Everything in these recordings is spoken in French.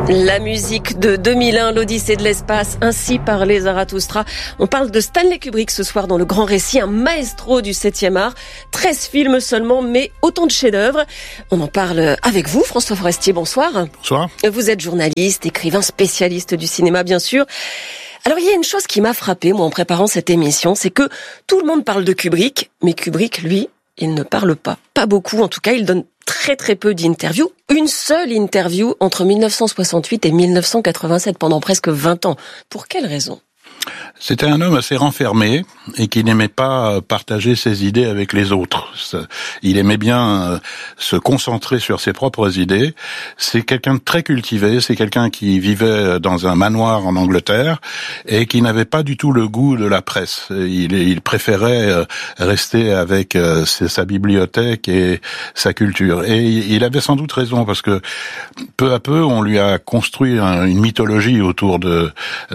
La musique de 2001, l'Odyssée de l'espace, ainsi parlait Zarathustra. On parle de Stanley Kubrick ce soir dans Le Grand Récit, un maestro du 7e art. 13 films seulement, mais autant de chefs-d'œuvre. On en parle avec vous, François Forestier, bonsoir. Bonsoir. Vous êtes journaliste, écrivain, spécialiste du cinéma, bien sûr. Alors, il y a une chose qui m'a frappé, moi, en préparant cette émission, c'est que tout le monde parle de Kubrick, mais Kubrick, lui, il ne parle pas. Pas beaucoup, en tout cas, il donne très peu d'interviews. Une seule interview entre 1968 et 1987, pendant presque 20 ans. Pour quelle raison ? C'était un homme assez renfermé et qui n'aimait pas partager ses idées avec les autres. Il aimait bien se concentrer sur ses propres idées. C'est quelqu'un de très cultivé, c'est quelqu'un qui vivait dans un manoir en Angleterre et qui n'avait pas du tout le goût de la presse. Il préférait rester avec sa bibliothèque et sa culture. Et il avait sans doute raison parce que peu à peu on lui a construit une mythologie autour de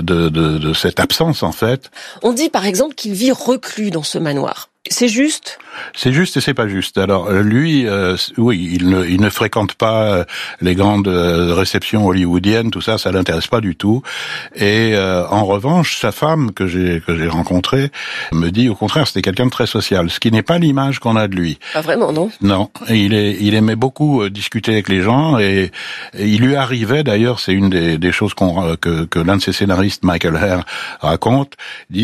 cette absence en fait. On dit par exemple qu'il vit reclus dans ce manoir. C'est juste ? C'est juste et c'est pas juste. Alors lui, oui, il ne fréquente pas les grandes réceptions hollywoodiennes, tout ça, ça l'intéresse pas du tout. Et en revanche, sa femme que j'ai rencontrée me dit au contraire, c'était quelqu'un de très social, ce qui n'est pas l'image qu'on a de lui. Pas vraiment, non ? Non, il aimait beaucoup discuter avec les gens et il lui arrivait d'ailleurs, c'est une des choses que l'un de ses scénaristes, Michael Herr, raconte.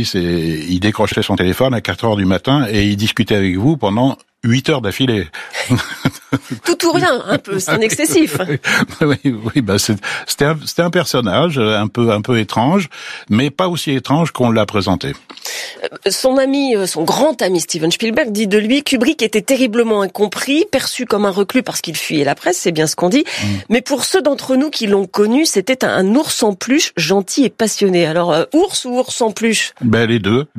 Il décrochait son téléphone à 4 heures du matin et il discutait avec vous pendant 8 heures d'affilée. Tout ou rien, un peu, c'est un excessif. Oui, bah c'était un personnage un peu étrange, mais pas aussi étrange qu'on l'a présenté. Son ami, son grand ami Steven Spielberg dit de lui, Kubrick était terriblement incompris, perçu comme un reclus parce qu'il fuyait la presse, c'est bien ce qu'on dit. Mais pour ceux d'entre nous qui l'ont connu, c'était un ours en peluche, gentil et passionné. Alors, ours ou ours en peluche ? Ben les deux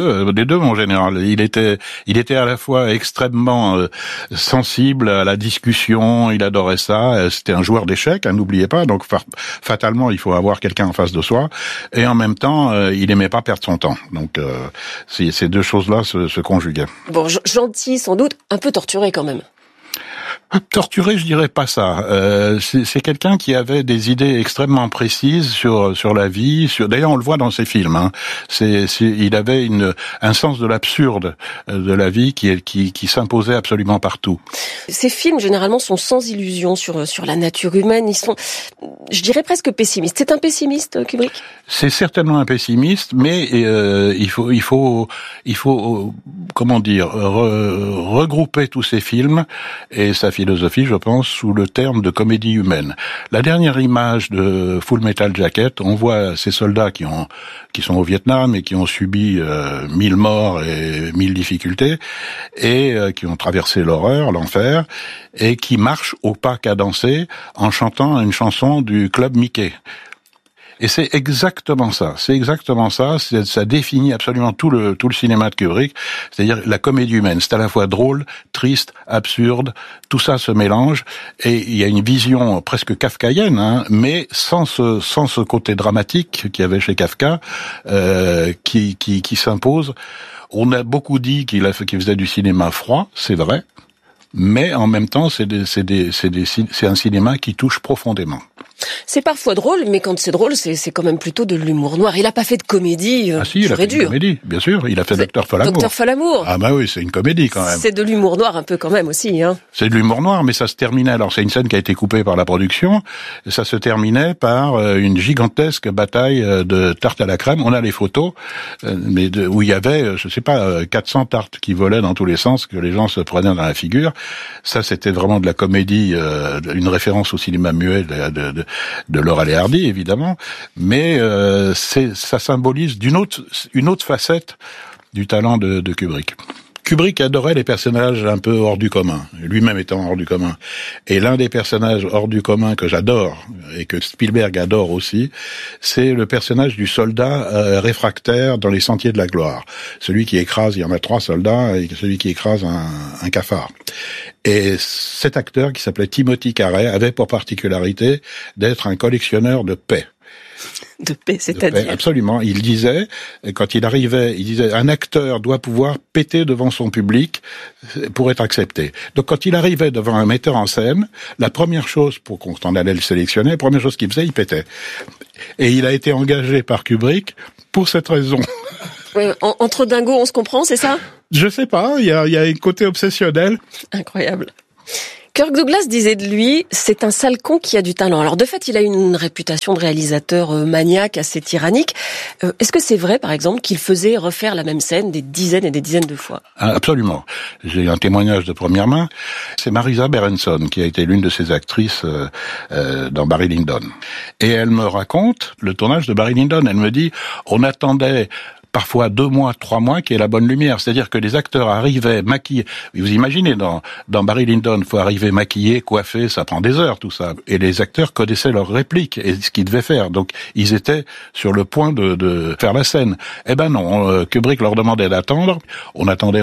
en général. Il était à la fois extrêmement sensible à la discussion, il adorait ça. C'était un joueur d'échecs, n'oubliez pas. Donc fatalement, il faut avoir quelqu'un en face de soi. Et en même temps, il aimait pas perdre son temps. Donc ces deux choses-là se conjuguaient. Bon, gentil sans doute, un peu torturé quand même. Torturé, je dirais pas ça. C'est quelqu'un qui avait des idées extrêmement précises sur la vie. D'ailleurs, on le voit dans ses films. Hein. Il avait un sens de l'absurde de la vie qui s'imposait absolument partout. Ces films, généralement, sont sans illusion sur la nature humaine. Ils sont, je dirais, presque pessimistes. C'est un pessimiste, Kubrick ? C'est certainement un pessimiste, mais il faut comment dire, regrouper tous ces films et sa philosophie, je pense, sous le terme de comédie humaine. La dernière image de Full Metal Jacket, on voit ces soldats qui sont au Vietnam et qui ont subi 1000 morts et 1000 difficultés et qui ont traversé l'horreur, l'enfer, et qui marchent au pas cadencé en chantant une chanson du Club Mickey. Et c'est exactement ça. Ça définit absolument tout le cinéma de Kubrick. C'est-à-dire la comédie humaine. C'est à la fois drôle, triste, absurde. Tout ça se mélange. Et il y a une vision presque kafkaïenne, hein, mais sans ce côté dramatique qu'il y avait chez Kafka, qui s'impose. On a beaucoup dit qu'il faisait du cinéma froid. C'est vrai. Mais en même temps, c'est un cinéma qui touche profondément. C'est parfois drôle, mais quand c'est drôle, c'est quand même plutôt de l'humour noir. Il a pas fait de comédie. Ah si, il a fait une comédie, bien sûr. Il a fait Docteur Folamour. Docteur Folamour. Ah bah oui, c'est une comédie quand même. C'est de l'humour noir un peu quand même aussi, hein. C'est de l'humour noir, mais ça se terminait. Alors c'est une scène qui a été coupée par la production. Ça se terminait par une gigantesque bataille de tartes à la crème. On a les photos, où il y avait, je sais pas, 400 tartes qui volaient dans tous les sens, que les gens se prenaient dans la figure. Ça, c'était vraiment de la comédie, une référence au cinéma muet de Laurel et Hardy, évidemment, mais ça symbolise une autre facette du talent de Kubrick. Kubrick adorait les personnages un peu hors du commun, lui-même étant hors du commun. Et l'un des personnages hors du commun que j'adore, et que Spielberg adore aussi, c'est le personnage du soldat réfractaire dans Les Sentiers de la Gloire. Celui qui écrase, il y en a 3 soldats, et celui qui écrase un cafard. Et cet acteur, qui s'appelait Timothy Carey, avait pour particularité d'être un collectionneur de paix. De paix, c'est-à-dire. De paix, absolument. Il disait, quand il arrivait, un acteur doit pouvoir péter devant son public pour être accepté. Donc quand il arrivait devant un metteur en scène, la première chose, pour qu'on en allait le sélectionner, la première chose qu'il faisait, il pétait. Et il a été engagé par Kubrick pour cette raison. Oui, entre dingos, on se comprend, c'est ça? Je sais pas, il y a un côté obsessionnel. Incroyable. Kirk Douglas disait de lui, c'est un sale con qui a du talent. Alors de fait, il a une réputation de réalisateur maniaque, assez tyrannique. Est-ce que c'est vrai, par exemple, qu'il faisait refaire la même scène des dizaines et des dizaines de fois? Absolument. J'ai un témoignage de première main. C'est Marisa Berenson, qui a été l'une de ses actrices dans Barry Lyndon. Et elle me raconte le tournage de Barry Lyndon. Elle me dit, on attendait parfois 2 mois, 3 mois, qui est la bonne lumière. C'est-à-dire que les acteurs arrivaient maquillés. Vous imaginez, dans Barry Lyndon, faut arriver maquillé, coiffé, ça prend des heures, tout ça. Et les acteurs connaissaient leurs répliques et ce qu'ils devaient faire. Donc, ils étaient sur le point de faire la scène. Eh ben non, Kubrick leur demandait d'attendre. On attendait.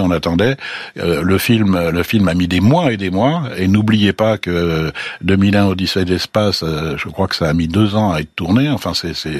Le film a mis des mois et des mois. Et n'oubliez pas que 2001 Odyssée d'espace, je crois que ça a mis 2 ans à être tourné. Enfin,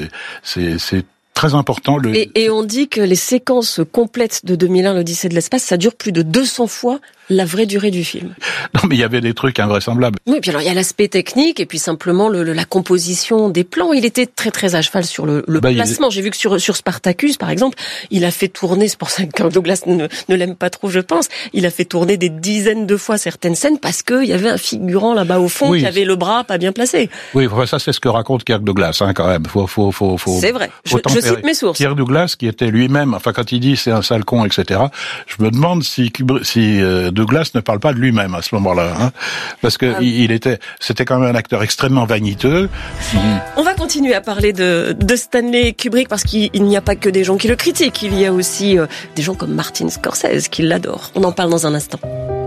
c'est très important. Et on dit que les séquences complètes de 2001, l'Odyssée de l'espace, ça dure plus de 200 fois la vraie durée du film. Non, mais il y avait des trucs invraisemblables. Oui, puis alors il y a l'aspect technique et puis simplement la composition des plans. Il était très très à cheval sur le placement. J'ai vu que sur Spartacus, par exemple, il a fait tourner, c'est pour ça que Douglas ne l'aime pas trop, je pense, il a fait tourner des dizaines de fois certaines scènes parce qu'il y avait un figurant là-bas au fond qui avait le bras pas bien placé. Oui, ça c'est ce que raconte Kirk Douglas, quand même. C'est vrai. Je cite mes sources. Kirk Douglas, qui était lui-même, quand il dit c'est un sale con, etc., je me demande si Douglas ne parle pas de lui-même à ce moment-là, parce que c'était quand même un acteur extrêmement vaniteux. On va continuer à parler de Stanley Kubrick parce qu'il n'y a pas que des gens qui le critiquent, il y a aussi des gens comme Martin Scorsese qui l'adorent. On en parle dans un instant.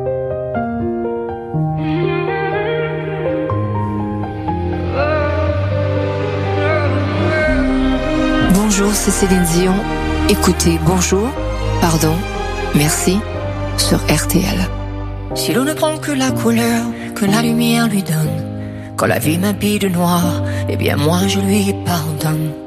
Bonjour, c'est Céline Dion. Écoutez Bonjour, pardon, merci sur RTL. Si l'on ne prend que la couleur que la lumière lui donne, quand la vie m'habille de noir, eh bien moi je lui pardonne.